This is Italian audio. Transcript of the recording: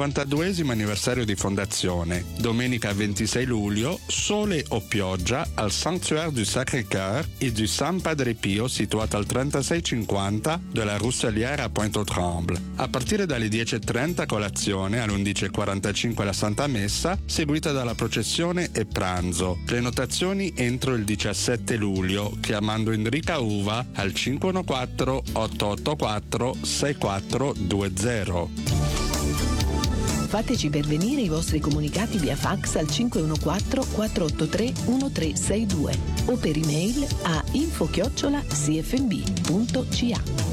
52esimo anniversario di fondazione. Domenica 26 luglio, sole o pioggia al Sanctuaire du Sacré-Cœur e du San Padre Pio, situato al 3650 della Russelière a Pointe-aux-Trembles. A partire dalle 10:30 colazione, alle 11:45 la Santa Messa, seguita dalla processione e pranzo. Prenotazioni entro il 17 luglio, chiamando Enrica Uva al 514-884-6420. Fateci pervenire i vostri comunicati via fax al 514-483-1362 o per email a info@cfmb.ca.